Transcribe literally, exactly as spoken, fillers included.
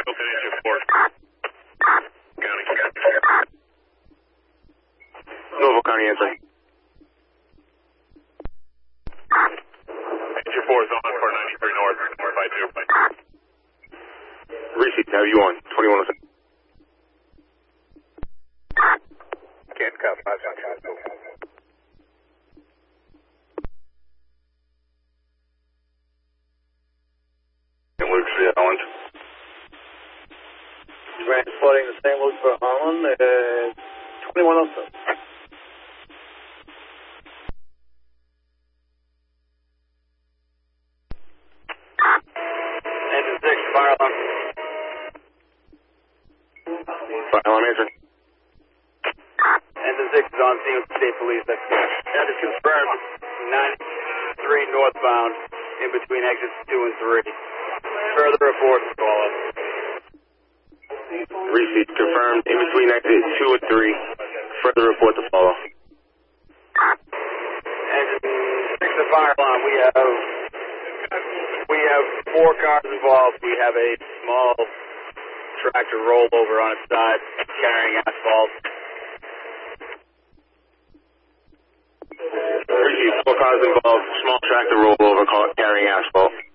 Louisville County answer. Engine four is on for ninety-three north, five zero five. Receipt, have you on, twenty-one oh seven. Can't cup, five five five. And Luke for Holland. Transporting the same Luke for Holland, uh, twenty-one oh seven. Engine six, fire alarm. Fire alarm answer. Engine six is on scene with the state police. That's that is confirmed. ninety-three northbound, in between exits two and three. Further reports, call up. Receipt confirmed, in between exit two and three. Further report to follow. Engine six, the fire alarm. We have we have four cars involved. We have a small tractor rollover on its side, carrying asphalt. Receipt, four cars involved, small tractor rollover carrying asphalt.